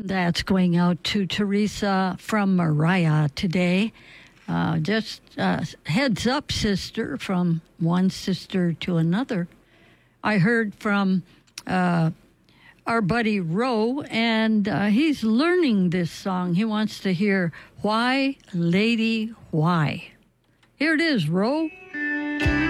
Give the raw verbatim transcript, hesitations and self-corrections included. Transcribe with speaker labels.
Speaker 1: That's going out to Teresa from Mariah today. Uh, just uh, heads up, sister, from one sister to another. I heard from uh, our buddy Ro, and uh, he's learning this song. He wants to hear Why, Lady, Why. Here it is, Ro.